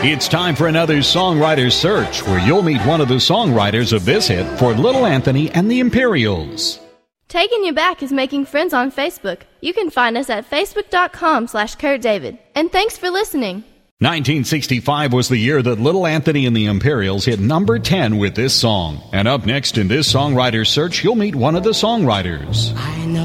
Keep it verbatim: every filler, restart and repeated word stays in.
It's time for another Songwriter Search, where you'll meet one of the songwriters of this hit for Little Anthony and the Imperials. Taking You Back is making friends on Facebook. You can find us at facebook.com slash Kurt David. And thanks for listening. nineteen sixty-five was the year that Little Anthony and the Imperials hit number ten with this song. And up next in this Songwriter Search, you'll meet one of the songwriters. I know